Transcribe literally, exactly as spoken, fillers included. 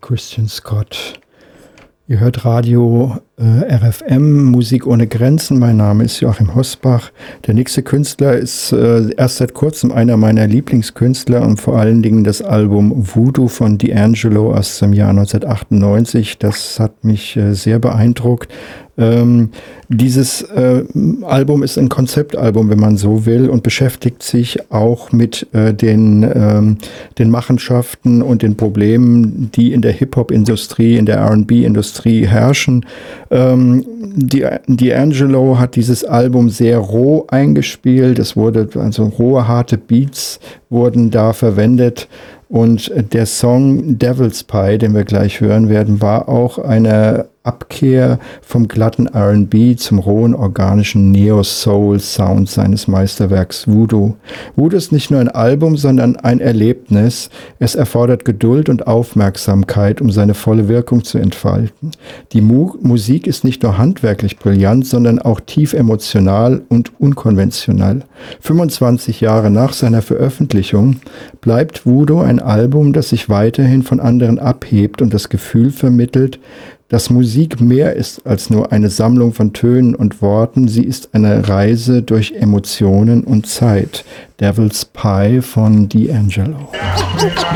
Christian Scott. Ihr hört Radio äh, R F M, Musik ohne Grenzen. Mein Name ist Joachim Hosbach. Der nächste Künstler ist äh, erst seit kurzem einer meiner Lieblingskünstler und vor allen Dingen das Album Voodoo von D'Angelo aus dem Jahr neunzehnhundertachtundneunzig. Das hat mich äh, sehr beeindruckt. Ähm, dieses äh, Album ist ein Konzeptalbum, wenn man so will, und beschäftigt sich auch mit äh, den, ähm, den Machenschaften und den Problemen, die in der Hip-Hop-Industrie, in der R und B-Industrie herrschen. Ähm, die, D'Angelo hat dieses Album sehr roh eingespielt. Es wurde, also rohe, harte Beats wurden da verwendet. Und der Song Devil's Pie, den wir gleich hören werden, war auch eine Abkehr vom glatten R und B zum rohen, organischen Neo-Soul-Sound seines Meisterwerks Voodoo. Voodoo ist nicht nur ein Album, sondern ein Erlebnis. Es erfordert Geduld und Aufmerksamkeit, um seine volle Wirkung zu entfalten. Die Mu- Musik ist nicht nur handwerklich brillant, sondern auch tief emotional und unkonventionell. fünfundzwanzig Jahre nach seiner Veröffentlichung bleibt Voodoo ein Album, das sich weiterhin von anderen abhebt und das Gefühl vermittelt, dass Musik mehr ist als nur eine Sammlung von Tönen und Worten. Sie ist eine Reise durch Emotionen und Zeit. Devil's Pie von D'Angelo.